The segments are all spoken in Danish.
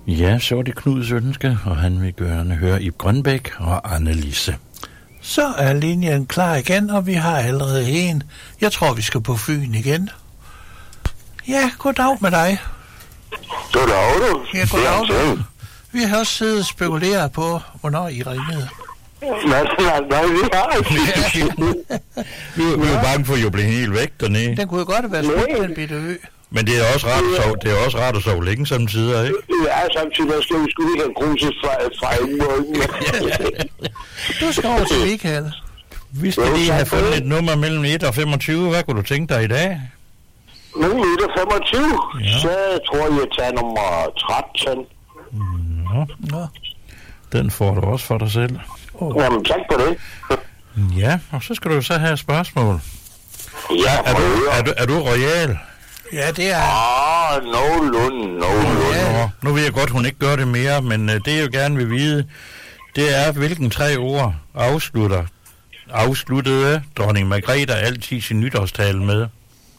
Ja, så var det Knuds ønske, og han vil gerne høre Ib Grønbæk og Annelise. Så er linjen klar igen, og vi har allerede en. Jeg tror, vi skal på Fyn igen. Ja, goddag med dig. Goddag, du. Ja, goddag, du. Vi har også siddet og spekuleret på, hvornår I ringede. Nej, vi har ikke. Vi er jo bange for, at I bliver helt væk dernede. Den kunne jo godt have været smukt, den bitte ø. Men det er også rart at sove, det er også rart at sove længe samtidig, ikke? Ja, samtidig skal vi sgu ikke have gruset fra en måde. Du skal over til Michael. Vi skal lige have fundet et nummer mellem 1 og 25. Hvad kunne du tænke dig i dag? Mellem 1 og 25? Ja. Så tror jeg tager nummer 13. Nå. Den får du også for dig selv. Jamen, tak på det. Ja, og så skal du så have et spørgsmål. Ja, Er du royal? Ja, det er... Nogenlunde. Ja. Nu ved jeg godt, hun ikke gør det mere, men det jeg jo gerne vil vide, det er, hvilken 3 ord afsluttede dronning Margrethe altid sin nytårstale med.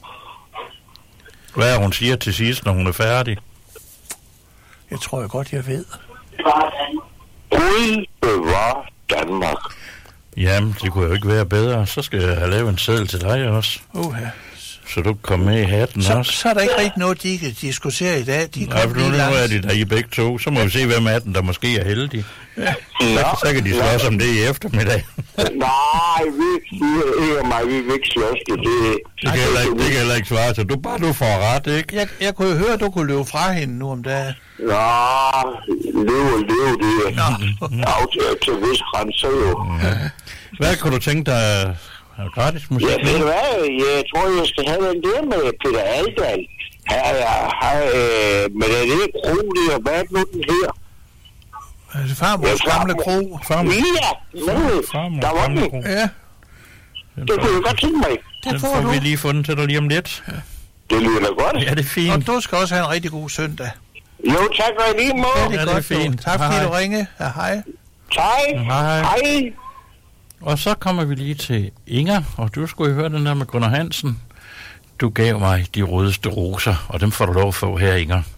Hvad er hun siger til sidst, når hun er færdig? Jeg tror jeg godt, jeg ved. Gud bevar Danmark. Jamen, det kunne jo ikke være bedre. Så skal jeg have lavet en seddel til dig også. Så du kan komme med i hatten også. Så er der ikke rigtig noget, de kan diskutere i dag. Nej, for nu er de der i begge to. Så må vi se, hvem af dem, der måske er heldig. Ja. Så kan de slås om det i eftermiddag. Nej, vi vil ikke slås det. Det kan heller ikke svare til. Du får ret, ikke? Jeg kunne jo høre, at du kunne løbe fra hende nu om dagen. Løv, det er aftalt til vis grænser jo. Hvad kunne du tænke dig gratis musik? Ja, ved du hvad? Jeg tror, jeg skal have den der med Peter Aldal. Men er det ikke roligt, og hvad er det nu den her? Er det farmors gamle kro? Ja, der var den. Ja. Det kunne jeg godt tænke mig. Den får vi lige fundet til dig lige om lidt. Det lyder da godt. Ja, det er fint. Og du skal også have en rigtig god søndag. Jo, tak for lige måde. Ja, det er godt, fint. Tak fordi du ringede. Ja, hej. Hej. Og så kommer vi lige til Inger, og du skulle høre den der med Gunnar Hansen. Du gav mig de rødeste roser, og dem får du lov at få her, Inger.